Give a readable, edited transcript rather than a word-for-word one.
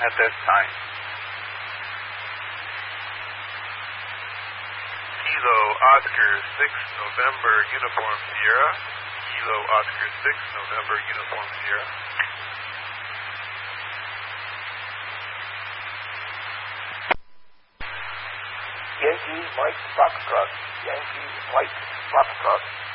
at this time. Kilo Oscar 6 November Uniform Sierra. Kilo Oscar 6 November Uniform Sierra. Yankee Mike Foxtrot. Yankee Mike Foxtrot.